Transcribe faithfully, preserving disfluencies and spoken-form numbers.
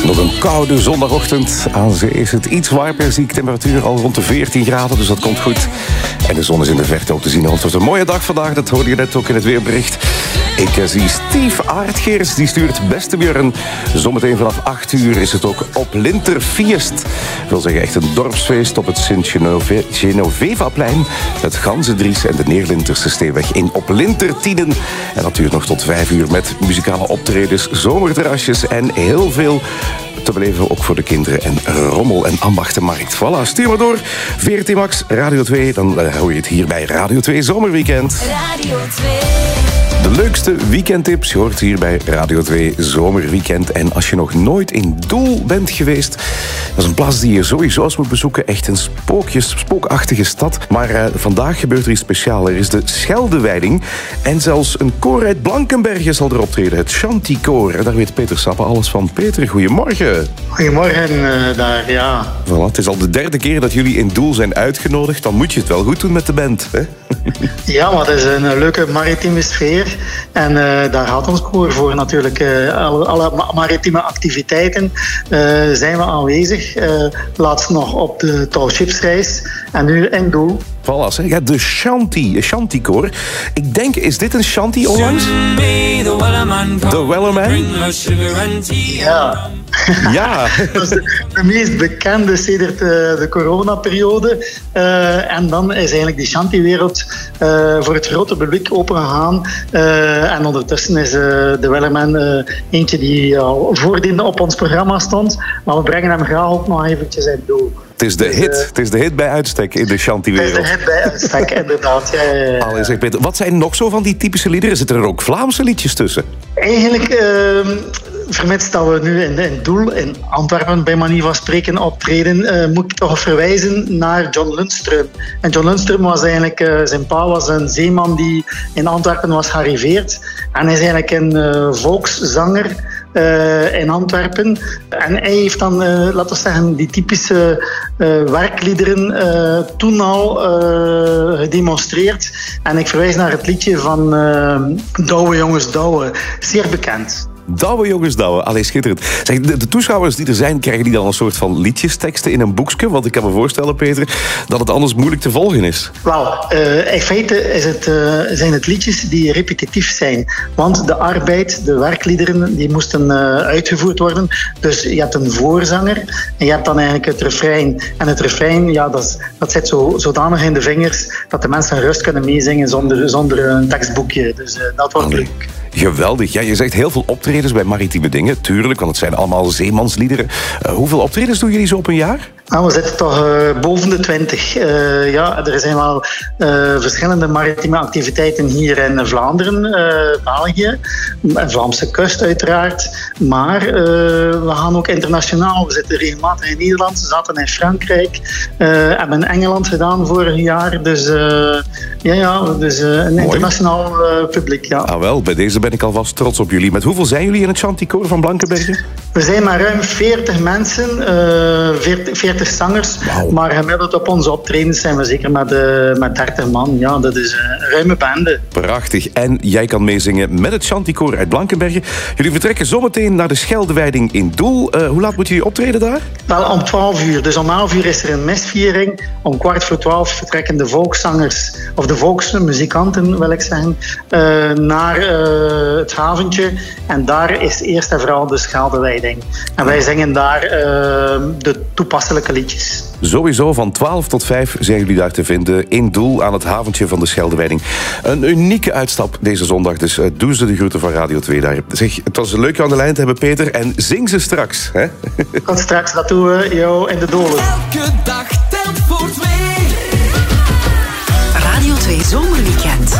Nog een koude zondagochtend. Aan zee is het iets warmer. Zie ik temperatuur al rond de veertien graden, dus dat komt goed. En de zon is in de verte ook te zien. Het wordt een mooie dag vandaag, dat hoorde je net ook in het weerbericht. Ik zie Steve Aardgeers, die stuurt beste Björn. Zometeen vanaf acht uur is het ook op Linterfeest. Dat wil zeggen echt een dorpsfeest op het Sint-Genoveva-plein. Het Ganzendries en de Neerlinterse Steenweg in op Lintertienen. En dat duurt nog tot vijf uur met muzikale optredens, zomerterrasjes en heel veel te beleven, ook voor de kinderen. En rommel- en ambachtenmarkt. Voilà, stuur maar door. V R T Max, Radio twee. Dan uh, hoor je het hier bij Radio twee Zomerweekend. Radio twee. De leukste weekendtips je hoort hier bij Radio twee Zomerweekend. En als je nog nooit in Doel bent geweest, dat is een plaats die je sowieso eens moet bezoeken. Echt een spookjes, spookachtige stad. Maar uh, vandaag gebeurt er iets speciaals. Er is de Scheldewijding. En zelfs een koor uit Blankenberge zal erop treden. Het Chanticoor. En daar weet Peter Sappe alles van. Peter, goedemorgen. Goedemorgen uh, daar, ja. Voilà, het is al de derde keer dat jullie in Doel zijn uitgenodigd. Dan moet je het wel goed doen met de band, hè? Ja, maar het is een leuke maritieme sfeer. En uh, daar gaat ons koor voor natuurlijk. Uh, alle, alle maritieme activiteiten uh, zijn we aanwezig. Uh, laatst nog op de touwschipsreis. En nu in Doel. Voilà, zeg. Ja, de Shanty, Chanticoor. Ik denk, is dit een shanty onlangs? De Wellerman? Ja. Ja. Dat is de, de meest bekende sedert uh, de coronaperiode. Uh, en dan is eigenlijk die shantywereld uh, voor het grote publiek opengegaan. Uh, en ondertussen is uh, de Wellerman uh, eentje die al voordien op ons programma stond. Maar we brengen hem graag ook nog eventjes in Doel. Het is de dus, hit. Uh, Het is de hit bij uitstek in de shantywereld. Het is de hit bij uitstek, inderdaad. Ja, ja, ja. Allee, zeg Peter, wat zijn nog zo van die typische liederen? Zitten er ook Vlaamse liedjes tussen? Eigenlijk, uh, vermits dat we nu in, in Doel, in Antwerpen bij manier van spreken optreden, uh, moet ik toch verwijzen naar John Lundström. En John Lundström was eigenlijk, uh, zijn pa was een zeeman die in Antwerpen was gearriveerd. En hij is eigenlijk een uh, volkszanger uh, in Antwerpen. En hij heeft dan, uh, laten we zeggen, die typische uh, werkliederen uh, toen al uh, gedemonstreerd. En ik verwijs naar het liedje van uh, Douwe Jongens Douwe, zeer bekend. Douwe jongens, douwe. Allee, schitterend. Zeg, de, de toeschouwers die er zijn, krijgen die dan een soort van liedjesteksten in een boekje? Want ik kan me voorstellen, Peter, dat het anders moeilijk te volgen is. Wel, uh, in feite is het, uh, zijn het liedjes die repetitief zijn. Want de arbeid, de werkliederen, die moesten uh, uitgevoerd worden. Dus je hebt een voorzanger en je hebt dan eigenlijk het refrein. En het refrein, ja, dat, is, dat zit zo, zodanig in de vingers dat de mensen rust kunnen meezingen zonder, zonder een tekstboekje. Dus uh, dat wordt Allee. leuk. Geweldig. Ja, je zegt heel veel optredens bij maritieme dingen. Tuurlijk, want het zijn allemaal zeemansliederen. Uh, hoeveel optredens doen jullie zo op een jaar? Nou, we zitten toch uh, boven de twintig. Uh, ja, er zijn wel uh, verschillende maritieme activiteiten hier in Vlaanderen, uh, België, en Vlaamse kust uiteraard. Maar uh, we gaan ook internationaal. We zitten regelmatig in Nederland, we zaten in Frankrijk, uh, hebben in Engeland gedaan vorig jaar. Dus uh, ja, ja, dus uh, een Mooi. internationaal uh, publiek. Ja. Ah wel, bij deze ben ik alvast trots op jullie. Met hoeveel zijn jullie in het Chanticoor van Blankenberge? We zijn maar ruim veertig mensen, uh, veertig, veertig zangers. Wow. Maar gemiddeld op onze optredens zijn we zeker met, uh, met dertig man. Ja, dat is een ruime bende. Prachtig. En jij kan meezingen met het Chanticoor uit Blankenberge. Jullie vertrekken zometeen naar de Scheldewijding in Doel. Uh, hoe laat moeten jullie optreden daar? Wel, om twaalf uur. Dus om elf uur is er een misviering. Om kwart voor twaalf vertrekken de volkszangers, of de volksmuzikanten wil ik zeggen, uh, naar uh, het haventje. En daar is eerst en vooral de Scheldewijding. En wij zingen daar uh, de toepasselijke liedjes. Sowieso van twaalf tot vijf zijn jullie daar te vinden in Doel aan het haventje van de Scheldewijding. Een unieke uitstap deze zondag, dus uh, doe ze de groeten van Radio twee daar. Zeg, het was leuk je aan de lijn te hebben, Peter, en zing ze straks. Hè? Tot straks, dat doen we jou in de dolen. Elke dag telt voor twee. Radio twee Zomerweekend.